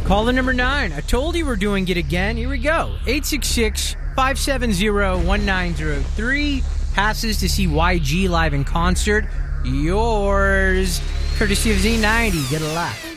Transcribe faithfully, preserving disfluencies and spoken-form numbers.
Caller number nine. I told you we're doing it again. Here we go. eight six six, five seven zero, one nine zero three. Passes to see Y G live in concert. Yours. Courtesy of Z ninety. Good luck.